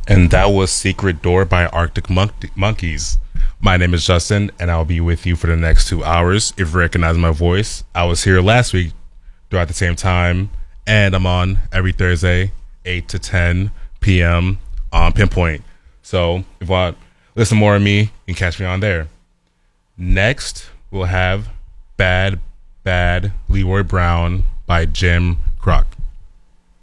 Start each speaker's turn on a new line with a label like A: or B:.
A: And that was Secret Door by Arctic Monkeys. My name is Justin, and I'll be with you for the next 2 hours. If you recognize my voice, I was here last week throughout the same time, and I'm on every Thursday, 8 to 10 p.m. on Pinpoint. So if you want to listen more of me, you can catch me on there. Next, we'll have Bad Bad Leroy Brown by Jim Croc.